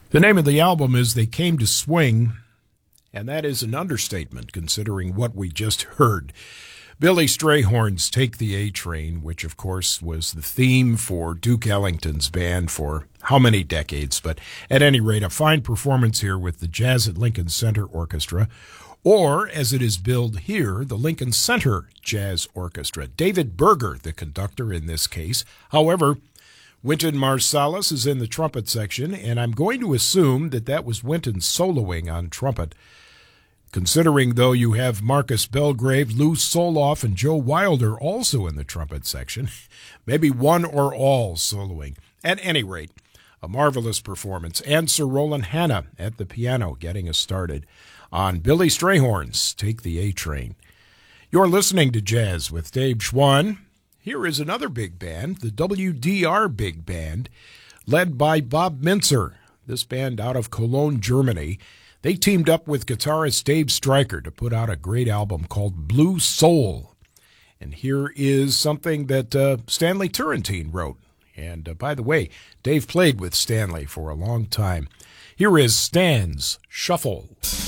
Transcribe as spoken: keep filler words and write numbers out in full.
The name of the album is They Came to Swing, and that is an understatement considering what we just heard. Billy Strayhorn's Take the A-Train, which of course was the theme for Duke Ellington's band for how many decades, but at any rate, a fine performance here with the Jazz at Lincoln Center Orchestra, or as it is billed here, the Lincoln Center Jazz Orchestra. David Berger, the conductor in this case. However, Wynton Marsalis is in the trumpet section, and I'm going to assume that that was Wynton soloing on trumpet. Considering, though, you have Marcus Belgrave, Lou Soloff, and Joe Wilder also in the trumpet section, maybe one or all soloing. At any rate, a marvelous performance, and Sir Roland Hanna at the piano getting us started on Billy Strayhorn's Take the A-Train. You're listening to Jazz with Dave Schwann. Here is another big band, the W D R Big Band, led by Bob Mintzer. This band out of Cologne, Germany. They teamed up with guitarist Dave Stryker to put out a great album called Blue Soul. And here is something that uh, Stanley Turrentine wrote. And uh, by the way, Dave played with Stanley for a long time. Here is Stan's Shuffle.